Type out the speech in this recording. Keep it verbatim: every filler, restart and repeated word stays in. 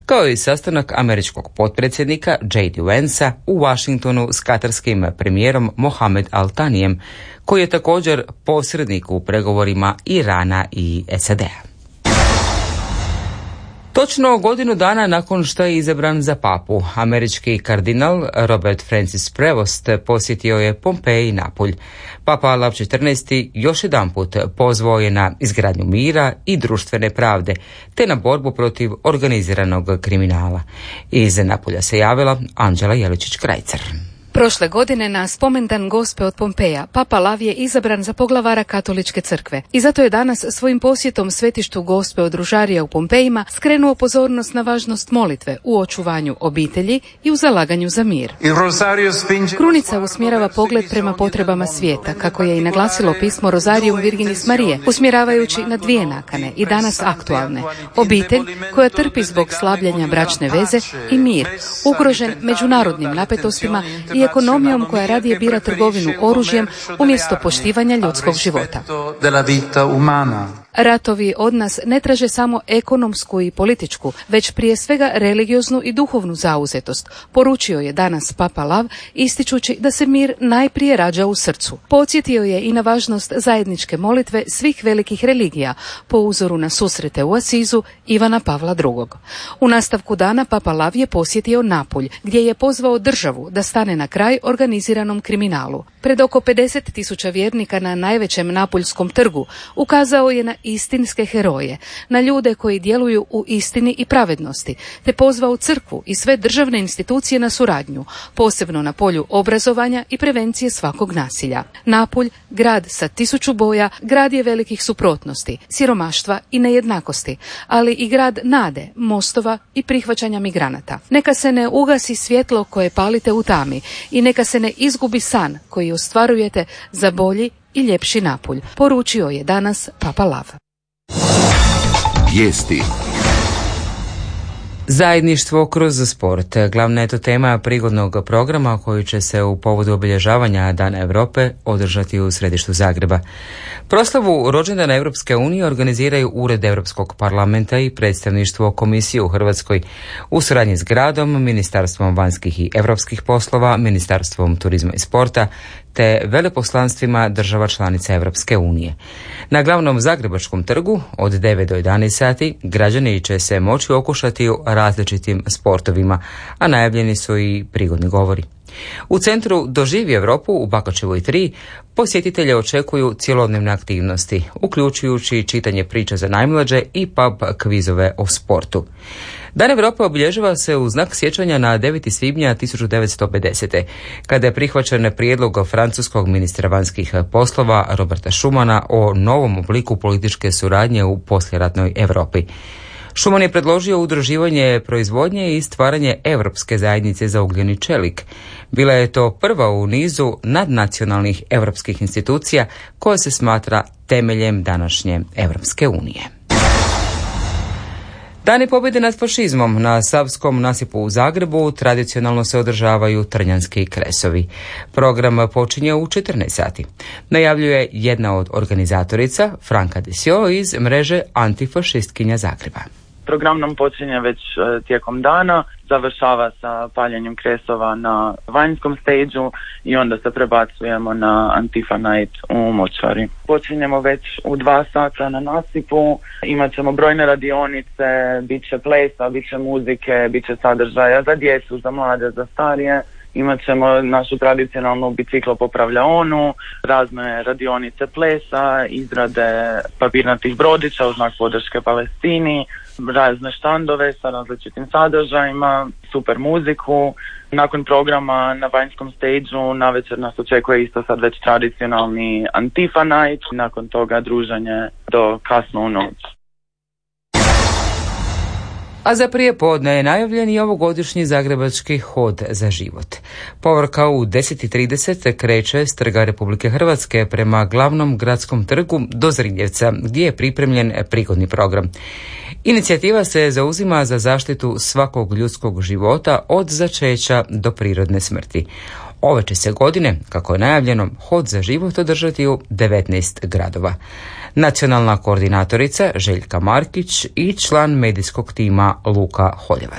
kao i sastanak američkog potpredsjednika J D. Vansa u Washingtonu s katarskim premijerom Mohamed Al-Thanijem, koji je također posrednik u pregovorima Irana i S A D-a. Točno godinu dana nakon što je izabran za papu, američki kardinal Robert Francis Prevost posjetio je Pompej i Napulj. Papa Lav četrnaesti još jedanput pozvao je na izgradnju mira i društvene pravde, te na borbu protiv organiziranog kriminala. Iz Napulja se javila Anđela Jeličić-Krajcar. Prošle godine na spomendan Gospe od Pompeja, Papa Lav je izabran za poglavara Katoličke crkve i zato je danas svojim posjetom svetištu Gospe od Ružarija u Pompejima skrenuo pozornost na važnost molitve u očuvanju obitelji i u zalaganju za mir. Krunica usmjerava pogled prema potrebama svijeta, kako je i naglasilo pismo Rozarium Virginis Marije, usmjeravajući na dvije nakane i danas aktualne. Obitelj koja trpi zbog slabljenja bračne veze i mir, ugrožen međunarodnim napetostima i ekonomijom koja radije bira trgovinu oružjem umjesto poštivanja ljudskog života. Ratovi od nas ne traže samo ekonomsku i političku, već prije svega religioznu i duhovnu zauzetost, poručio je danas Papa Lav, ističući da se mir najprije rađa u srcu. Podsjetio je i na važnost zajedničke molitve svih velikih religija, po uzoru na susrete u Asizu Ivana Pavla drugog. U nastavku dana Papa Lav je posjetio Napulj, gdje je pozvao državu da stane na kraj organiziranom kriminalu. Pred oko pedeset tisuća vjernika na najvećem napuljskom trgu ukazao je na istinske heroje, na ljude koji djeluju u istini i pravednosti, te pozvao crkvu i sve državne institucije na suradnju, posebno na polju obrazovanja i prevencije svakog nasilja. Napulj, grad sa tisuću boja, grad je velikih suprotnosti, siromaštva i nejednakosti, ali i grad nade, mostova i prihvaćanja migranata. Neka se ne ugasi svjetlo koje palite u tami i neka se ne izgubi san koji ostvarujete za bolji i ljepši Napulj, poručio je danas Papa Lav. Vijesti. Zajedništvo kroz sport. Glavna je to tema prigodnog programa koji će se u povodu obilježavanja Dana Europe održati u središtu Zagreba. Proslavu rođendana Europske unije organiziraju Ured Europskog parlamenta i predstavništvo Komisije u Hrvatskoj u suradnji s gradom, Ministarstvom vanjskih i europskih poslova, Ministarstvom turizma i sporta, te veleposlanstvima država članica Europske unije. Na glavnom zagrebačkom trgu od devet do jedanaest sati građani će se moći okušati u različitim sportovima, a najavljeni su i prigodni govori. U centru Doživi Europu u Bakačevoj tri posjetitelje očekuju cjelodnevne aktivnosti, uključujući čitanje priča za najmlađe i pub kvizove o sportu. Dan Europe obilježava se u znak sjećanja na deveti svibnja tisuću devetsto pedesete. kada je prihvaćen prijedlog francuskog ministra vanjskih poslova Roberta Schumana o novom obliku političke suradnje u poslijeratnoj Europi. Schuman je predložio udruživanje proizvodnje i stvaranje Europske zajednice za ugljeni čelik. Bila je to prva u nizu nadnacionalnih europskih institucija koja se smatra temeljem današnje Europske unije. Dani pobjede nad fašizmom na Savskom nasipu u Zagrebu tradicionalno se održavaju trnjanski kresovi. Program počinje u četrnaest sati. Najavljuje jedna od organizatorica, Franka Desio iz mreže Antifašistkinja Zagreba. Program nam počinje već tijekom dana, završava sa paljenjem kresova na vanjskom stage-u i onda se prebacujemo na Antifa Night u Močvari. Počinjemo već u dva sata na nasipu, imat ćemo brojne radionice, bit će plesa, bit će muzike, bit će sadržaja za djecu, za mlade, za starije. Imat ćemo našu tradicionalnu biciklopopravljaonu, razne radionice plesa, izrade papirnatih brodića u znak podrške Palestini, razne štandove sa različitim sadržajima, super muziku. Nakon programa na vanjskom stage-u navečer nas očekuje isto sad već tradicionalni Antifa Night, nakon toga druženje do kasno u noć. A za prijepodne je najavljen i ovogodišnji zagrebački hod za život. Povorka u deset i trideset kreće s Trga Republike Hrvatske prema glavnom gradskom trgu do Zrinjevca, gdje je pripremljen prigodni program. Inicijativa se zauzima za zaštitu svakog ljudskog života od začeća do prirodne smrti. Ove će se godine, kako je najavljeno, hod za život održati u devetnaest gradova. Nacionalna koordinatorica Željka Markić i član medijskog tima Luka Holjevac.